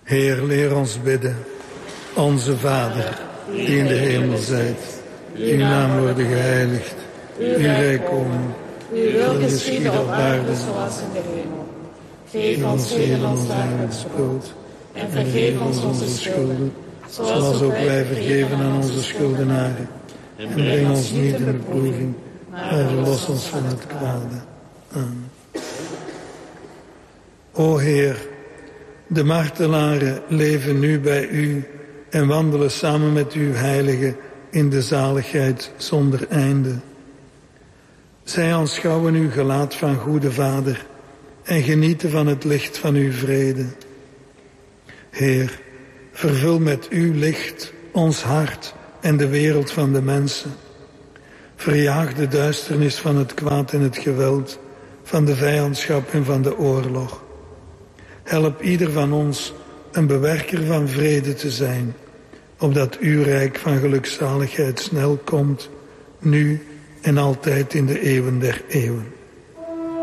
Heer, leer ons bidden. Onze Vader, die in de hemel zijt. Uw naam worden geheiligd. Uw rijk komen. Uw wil geschieden op aarde zoals in de hemel. Geef ons heden ons dagelijks brood. En vergeef ons onze schulden, zoals ook wij vergeven aan onze schuldenaren. En breng ons niet in de beproeving, maar verlos ons van het kwade. Amen. O Heer, de martelaren leven nu bij u en wandelen samen met uw heiligen in de zaligheid zonder einde. Zij aanschouwen uw gelaat van goede Vader en genieten van het licht van uw vrede. Heer, vervul met uw licht ons hart en de wereld van de mensen. Verjaag de duisternis van het kwaad en het geweld, van de vijandschap en van de oorlog. Help ieder van ons een bewerker van vrede te zijn, opdat uw rijk van gelukzaligheid snel komt, nu en altijd in de eeuwen der eeuwen.